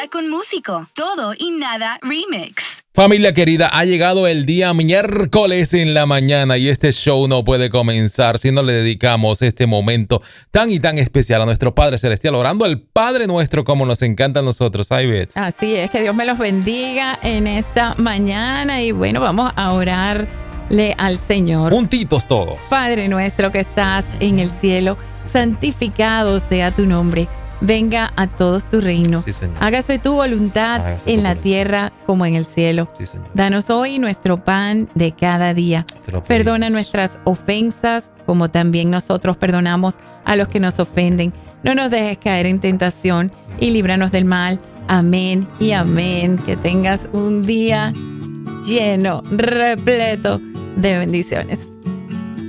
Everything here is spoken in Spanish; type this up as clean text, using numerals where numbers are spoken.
Salsa con Músico. Todo y nada remix. Familia querida, ha llegado el día miércoles en la mañana y este show no puede comenzar si no le dedicamos este momento tan y tan especial a nuestro Padre Celestial, orando al Padre Nuestro como nos encanta a nosotros. Ay, Beth. Así es, que Dios me los bendiga en esta mañana y bueno, vamos a orarle al Señor. Juntitos todos. Padre nuestro que estás en el cielo, santificado sea tu nombre. Venga a todos tu reino. Sí, Señor. Hágase tu voluntad en la tierra como en el cielo. Sí, Señor. Danos hoy nuestro pan de cada día. Perdona nuestras ofensas, como también nosotros perdonamos a los que nos ofenden. No nos dejes caer en tentación y líbranos del mal. Amén y amén. Que tengas un día lleno, repleto de bendiciones.